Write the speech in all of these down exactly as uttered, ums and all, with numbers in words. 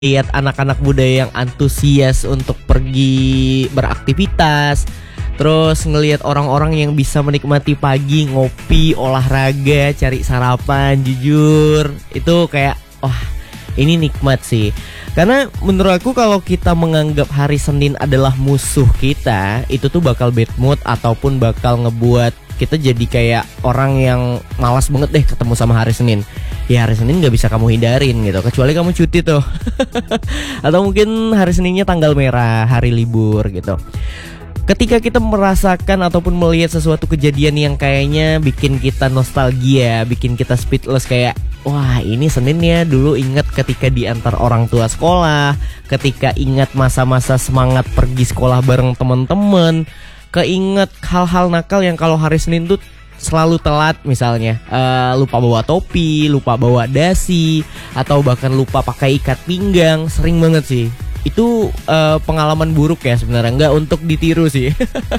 lihat anak-anak muda yang antusias untuk pergi beraktivitas, terus ngelihat orang-orang yang bisa menikmati pagi, ngopi, olahraga, cari sarapan, jujur itu kayak wah ini nikmat sih. Karena menurut aku kalau kita menganggap hari Senin adalah musuh kita, itu tuh bakal bad mood ataupun bakal ngebuat kita jadi kayak orang yang malas banget deh ketemu sama hari Senin. Ya hari Senin gak bisa kamu hindarin gitu, kecuali kamu cuti tuh. Atau mungkin hari Seninnya tanggal merah, hari libur gitu. Ketika kita merasakan ataupun melihat sesuatu kejadian yang kayaknya bikin kita nostalgia, bikin kita speechless kayak wah ini Senin ya, dulu ingat ketika diantar orang tua sekolah, ketika ingat masa-masa semangat pergi sekolah bareng teman-teman, keinget hal-hal nakal yang kalau hari Senin tuh selalu telat, misalnya uh, lupa bawa topi, lupa bawa dasi, atau bahkan lupa pakai ikat pinggang. Sering banget sih. Itu uh, pengalaman buruk ya sebenarnya, nggak untuk ditiru sih.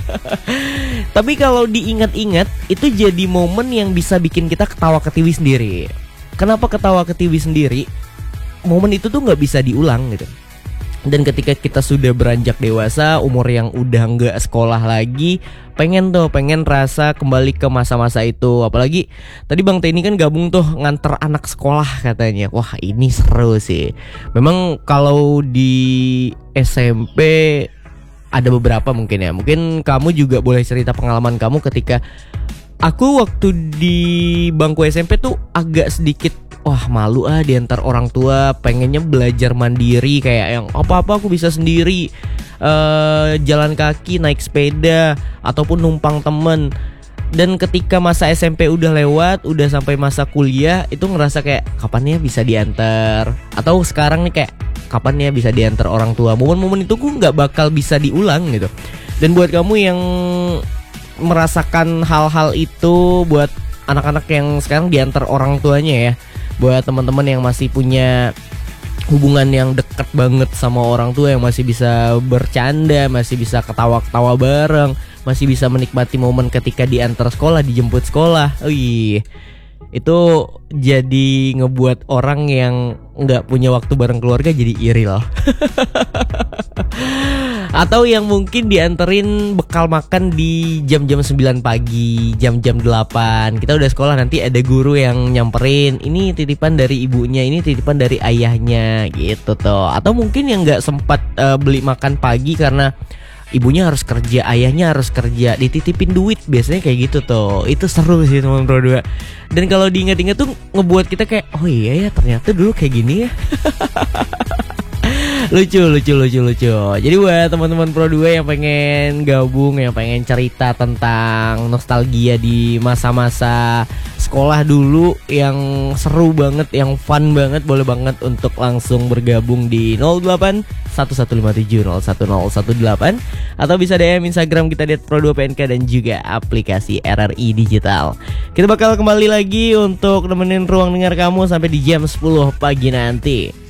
Tapi kalau diingat-ingat, itu jadi momen yang bisa bikin kita ketawa ketiwi sendiri. Kenapa ketawa ketiwi sendiri? Momen itu tuh nggak bisa diulang gitu. Dan ketika kita sudah beranjak dewasa, umur yang udah nggak sekolah lagi, pengen tuh, pengen rasa kembali ke masa-masa itu. Apalagi tadi Bang Teni kan gabung tuh nganter anak sekolah katanya. Wah ini seru sih. Memang kalau di S M P ada beberapa mungkin ya. Mungkin kamu juga boleh cerita pengalaman kamu ketika aku waktu di bangku S M P tuh agak sedikit wah malu ah diantar orang tua, pengennya belajar mandiri kayak yang apa-apa aku bisa sendiri, uh, jalan kaki, naik sepeda, ataupun numpang temen. Dan ketika masa S M P udah lewat, udah sampai masa kuliah, itu ngerasa kayak kapan ya bisa diantar. Atau sekarang nih kayak kapan ya bisa diantar orang tua. Momen-momen itu gue gak bakal bisa diulang gitu. Dan buat kamu yang merasakan hal-hal itu, buat anak-anak yang sekarang diantar orang tuanya ya, buat teman-teman yang masih punya hubungan yang dekat banget sama orang tua, yang masih bisa bercanda, masih bisa ketawa-ketawa bareng, masih bisa menikmati momen ketika diantar sekolah, dijemput sekolah. Wih, itu jadi ngebuat orang yang nggak punya waktu bareng keluarga jadi iri loh. Atau yang mungkin dianterin bekal makan di jam-jam sembilan pagi, jam-jam delapan. Kita udah sekolah, nanti ada guru yang nyamperin, ini titipan dari ibunya, ini titipan dari ayahnya gitu tuh. Atau mungkin yang gak sempat uh, beli makan pagi karena ibunya harus kerja, ayahnya harus kerja, dititipin duit. Biasanya kayak gitu tuh. Itu seru sih teman berdua. Dan kalau diingat-ingat tuh ngebuat kita kayak oh iya ya ternyata dulu kayak gini ya. Lucu, lucu, lucu, lucu. Jadi buat teman-teman Pro dua yang pengen gabung, yang pengen cerita tentang nostalgia di masa-masa sekolah dulu yang seru banget, yang fun banget, boleh banget untuk langsung bergabung di nol delapan satu satu lima tujuh nol satu nol satu delapan atau bisa D M Instagram kita di Pro dua P N K dan juga aplikasi R R I Digital. Kita bakal kembali lagi untuk nemenin ruang dengar kamu sampai di jam sepuluh pagi nanti.